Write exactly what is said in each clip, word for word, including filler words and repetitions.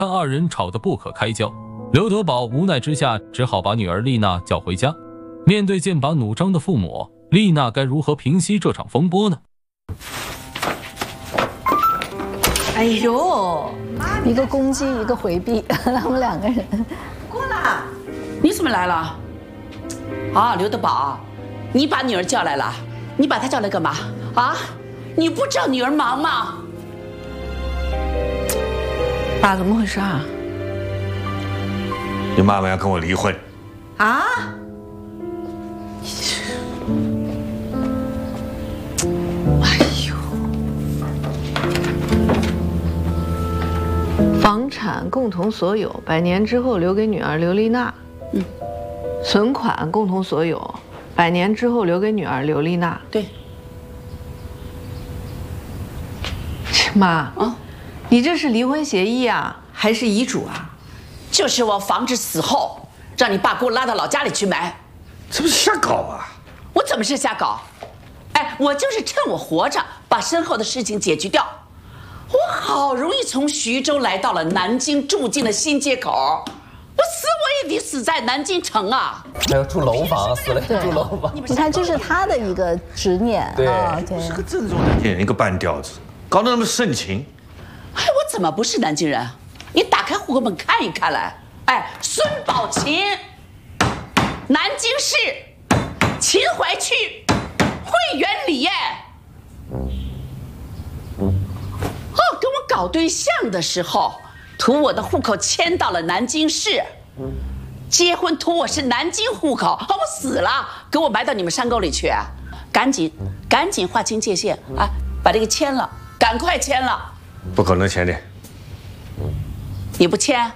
但二人吵得不可开交。刘德宝无奈之下，只好把女儿丽娜叫回家。面对剑拔弩张的父母，丽娜该如何平息这场风波呢？ 哎呦， 一个攻击，一个回避，他们两个人。 过来，你怎么来了？啊，刘德宝，你把女儿叫来了，你把她叫来干嘛？啊，你不知道女儿忙吗？爸，怎么回事啊？ 你妈妈要跟我离婚。 啊？哎呦！ 房产共同所有，百年之后留给女儿刘丽娜。嗯。存款共同所有，百年之后留给女儿刘丽娜。 对。 妈，啊，你这是离婚协议啊，还是遗嘱啊？ 就是我防止死后让你爸给我拉到老家里去埋。 这不是瞎搞啊！ 我怎么是瞎搞？哎，我就是趁我活着把身后的事情解决掉。我好容易从徐州来到了南京，住进了新街口。我死我也得死在南京城啊！ 还要住楼房，死了住楼房。 你看，这是他的一个执念。 对， 是个正宗南京人，一个半吊子，搞得那么盛情。 哎，我怎么不是南京人？你打开户口本看一看来。哎，孙宝琴，南京市秦淮区汇源里。哦，跟我搞对象的时候，图我的户口迁到了南京市。结婚图我是南京户口，哦，我死了，给我埋到你们山沟里去。赶紧，赶紧划清界限啊！把这个签了，赶快签了。 不可能签的。 你不签？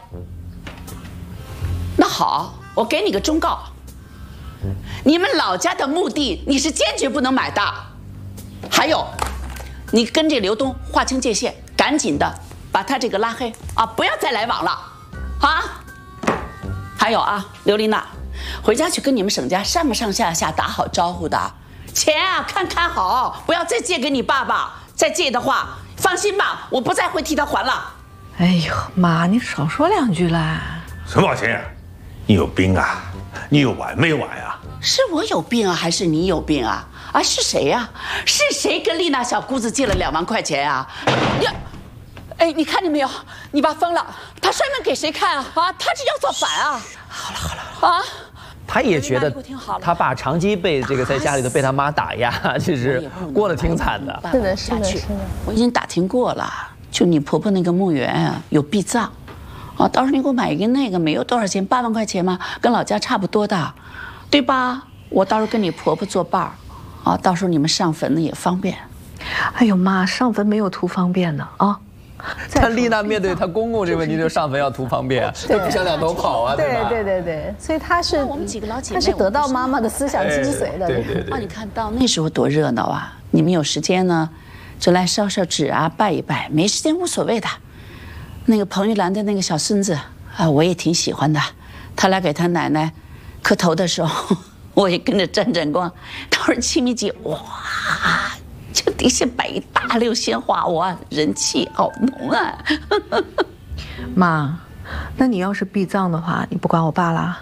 那好，我给你个忠告，你们老家的墓地你是坚决不能买的。还有，你跟这刘东划清界限，赶紧的把他这个拉黑啊，不要再来往了啊！还有啊，刘丽娜，回家去跟你们沈家上上下下打好招呼的，钱啊看看好，不要再借给你爸爸，再借的话，放心吧，我不再会替他还了。 哎呦，妈，你少说两句啦！ 陈宝琴，你有病啊？你有完没完啊？ 是我有病啊，还是你有病啊？啊，是谁呀、啊？是谁跟丽娜小姑子借了两万块钱啊？你，哎，你看见没有？你爸疯了，他摔门给谁看啊？啊，他这要造反啊！好了好了啊！ 他也觉得他爸长期被这个在家里头被他妈打压，其实过得挺惨的。 是的，是的，是的。 我已经打听过了，就你婆婆那个墓园啊，有壁葬。啊，到时候你给我买一个那个，没有多少钱，八万块钱嘛，跟老家差不多的，对吧？我到时候跟你婆婆作伴儿，啊，到时候你们上坟呢也方便。 哎呦妈，上坟没有图方便的啊！ 但丽娜面对她公公这个问题，就上坟要图方便，这不想两头跑啊，对吧？ 对对对对，所以她是我们几个老姐妹， 她是得到妈妈的思想精髓的。 对对对。 哦，你看到那时候多热闹啊！你们有时间呢，就来烧烧纸啊，拜一拜；没时间无所谓的。那个彭玉兰的那个小孙子啊，我也挺喜欢的。他来给他奶奶磕头的时候，我也跟着沾沾光。到时候清明节，哇，就底下摆一大溜鲜花，哇，人气好浓啊！ 妈，那你要是避葬的话，你不管我爸啦？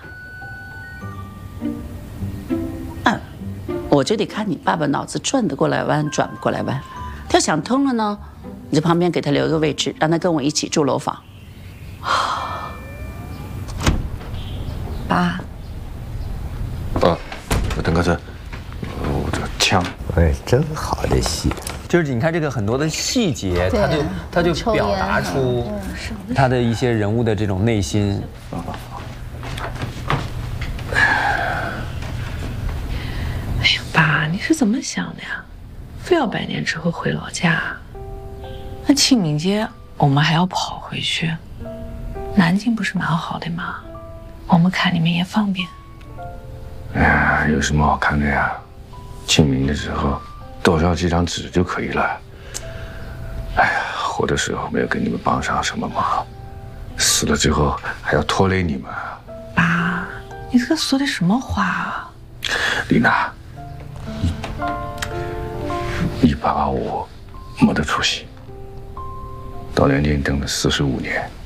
嗯，我就得看你爸爸脑子转得过来弯，转不过来弯。他想通了呢。你在旁边给他留一个位置，让他跟我一起住楼房。 爸， 爸，我等个阵，我这枪， 哎，真好的戏。 就是你看这个很多的细节，他就他就表达出他的一些人物的这种内心。 哎呀，爸，你是怎么想的呀？非要百年之后回老家？那清明节我们还要跑回去，南京不是蛮好的吗？我们看你们也方便。 哎呀，有什么好看的呀？清明的时候多烧几张纸就可以了。哎呀，活的时候没有给你们帮上什么忙，死了之后还要拖累你们。 爸，你这个说的什么话啊？ 丽娜，你爸爸我没得出息。到南京等了四十五年，